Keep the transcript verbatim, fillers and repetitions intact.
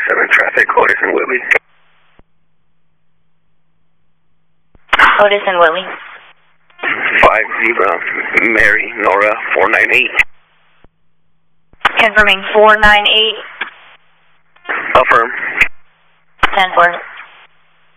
seven traffic, Otis and Whitley. Otis and Whitley. five Zebra, Mary, Nora, four nine eight. Confirming four nine eight. Affirm. ten four.